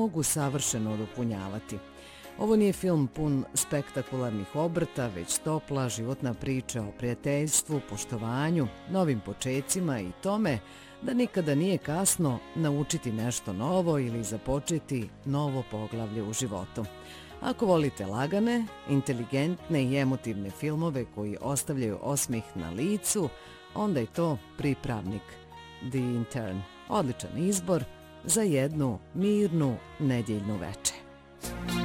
mogu savršeno dopunjavati. Ovo nije film pun spektakularnih obrta, već topla životna priča o prijateljstvu, poštovanju, novim počecima i tome da nikada nije kasno naučiti nešto novo ili započeti novo poglavlje u životu. Ako volite lagane, inteligentne i emotivne filmove koji ostavljaju osmih na licu, onda je to Pripravnik, The Intern. Odličan izbor za jednu mirnu nedjeljnu večer.